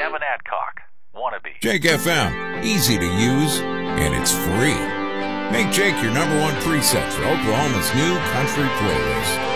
Gavin Adcock, Wannabe. Jake FM, easy to use, and it's free. Make Jake your number one preset for Oklahoma's new country playlist.